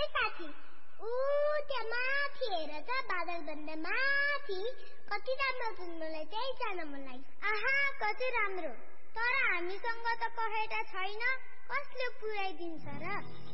ए साथी, त्यहाँ माथि हेर त, बादलभन्दा माथि कति राम्रो जन्मलाई त्यही जान मन लाग्यो। आहा, कति राम्रो। तर हामीसँग त पखेटा छैन, कसले पुर्याइदिन्छ र?